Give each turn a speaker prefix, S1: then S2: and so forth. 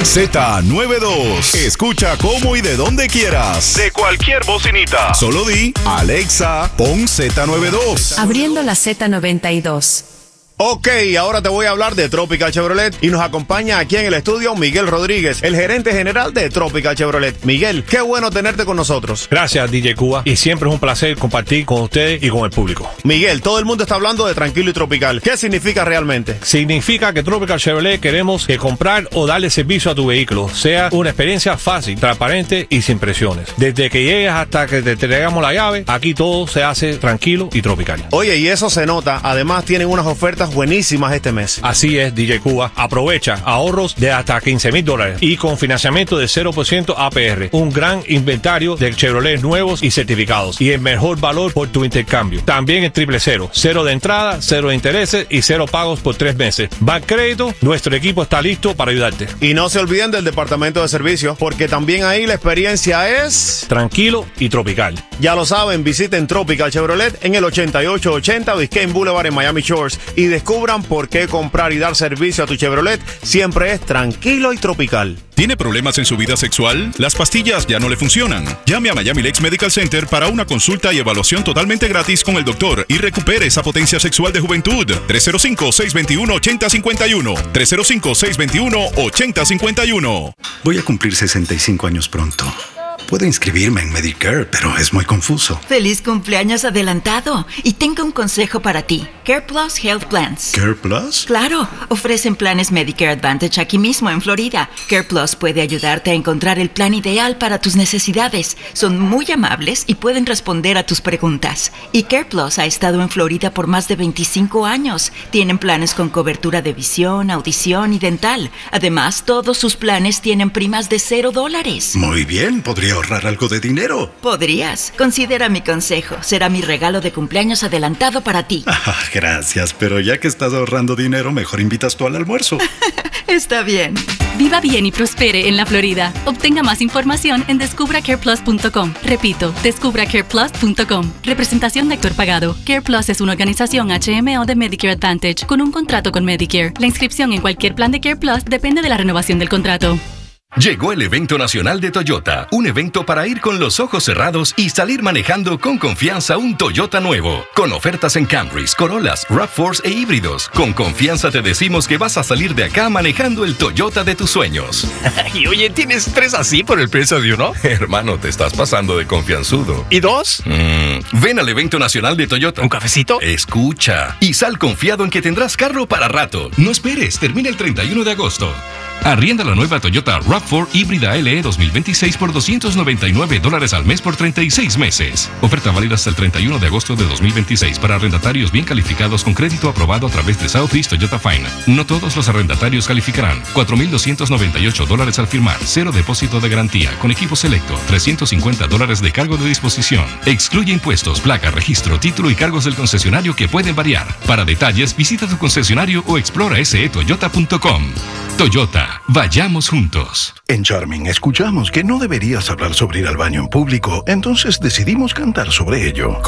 S1: Z92. Escucha cómo y de donde quieras. De cualquier bocinita. Solo di, Alexa, pon Z92.
S2: Abriendo la Z92.
S3: Ok, ahora te voy a hablar de Tropical Chevrolet y nos acompaña aquí en el estudio Miguel Rodríguez, el gerente general de Tropical Chevrolet. Miguel, qué bueno tenerte con nosotros.
S4: Gracias, DJ Cuba, y siempre es un placer compartir con ustedes y con el público.
S3: Miguel, todo el mundo está hablando de tranquilo y tropical. ¿Qué significa realmente?
S4: Significa que Tropical Chevrolet queremos que comprar o darle servicio a tu vehículo sea una experiencia fácil, transparente y sin presiones. Desde que llegas hasta que te entregamos la llave, aquí todo se hace tranquilo y tropical.
S3: Oye, y eso se nota. Además, tienen unas ofertas buenísimas este mes.
S4: Así es, DJ Cuba. Aprovecha ahorros de hasta $15,000 y con financiamiento de 0% APR. Un gran inventario de Chevrolet nuevos y certificados y el mejor valor por tu intercambio. También en 000. Cero de entrada, cero de intereses y cero pagos por 3 meses. Bancrédito, nuestro equipo está listo para ayudarte.
S3: Y no se olviden del departamento de servicios, porque también ahí la experiencia es
S4: tranquilo y tropical.
S3: Ya lo saben, visiten Tropical Chevrolet en el 8880 Biscayne Boulevard en Miami Shores y descubran por qué comprar y dar servicio a tu Chevrolet siempre es tranquilo y tropical.
S1: ¿Tiene problemas en su vida sexual? Las pastillas ya no le funcionan. Llame a Miami Lakes Medical Center para una consulta y evaluación totalmente gratis con el doctor y recupere esa potencia sexual de juventud. 305-621-8051. 305-621-8051.
S5: Voy a cumplir 65 años pronto. Puedo inscribirme en Medicare, pero es muy confuso.
S6: ¡Feliz cumpleaños adelantado! Y tengo un consejo para ti. CarePlus Health Plans.
S5: ¿CarePlus?
S6: Claro, ofrecen planes Medicare Advantage aquí mismo en Florida. CarePlus puede ayudarte a encontrar el plan ideal para tus necesidades. Son muy amables y pueden responder a tus preguntas. Y CarePlus ha estado en Florida por más de 25 años. Tienen planes con cobertura de visión, audición y dental. Además, todos sus planes tienen primas de $0.
S5: Muy bien, podría ahorrar algo de dinero.
S6: Podrías. Considera mi consejo. Será mi regalo de cumpleaños adelantado para ti.
S5: Gracias, pero ya que estás ahorrando dinero, mejor invitas tú al almuerzo.
S6: Está bien.
S7: Viva bien y prospere en la Florida. Obtenga más información en descubracareplus.com. Repito, descubracareplus.com. Representación de actor pagado. CarePlus es una organización HMO de Medicare Advantage con un contrato con Medicare. La inscripción en cualquier plan de CarePlus depende de la renovación del contrato.
S8: Llegó el evento nacional de Toyota, un evento para ir con los ojos cerrados y salir manejando con confianza un Toyota nuevo, con ofertas en Camrys, Corollas, RAV4 e híbridos. Con confianza te decimos que vas a salir de acá manejando el Toyota de tus sueños.
S9: Y oye, ¿tienes 3 así por el precio de uno?
S8: Hermano, te estás pasando de confianzudo.
S9: ¿Y 2?
S8: Ven al evento nacional de Toyota.
S9: ¿Un cafecito?
S8: Escucha y sal confiado en que tendrás carro para rato. No esperes, termina el 31 de agosto. Arrienda la nueva Toyota RAV4 híbrida LE 2026 por $299 al mes por 36 meses. Oferta válida hasta el 31 de agosto de 2026 para arrendatarios bien calificados con crédito aprobado a través de Southeast Toyota Finance. No todos los arrendatarios calificarán. $4,298 al firmar. 0 depósito de garantía. Con equipo selecto. $350 de cargo de disposición. Excluye impuestos, placa, registro, título y cargos del concesionario que pueden variar. Para detalles, visita tu concesionario o explora setoyota.com. Toyota, vayamos juntos.
S5: En Charming escuchamos que no deberías hablar sobre ir al baño en público, entonces decidimos cantar sobre ello.